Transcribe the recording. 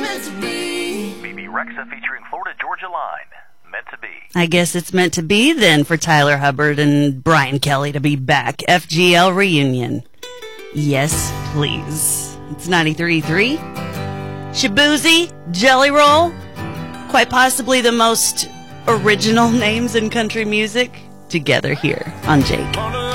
BB Rexa featuring Florida Georgia Line. Meant to be. I guess it's meant to be then for Tyler Hubbard and Brian Kelly to be back. FGL reunion. Yes, please. It's 93.3. Shaboozey, Jelly Roll. Quite possibly the most original names in country music together here on Jake.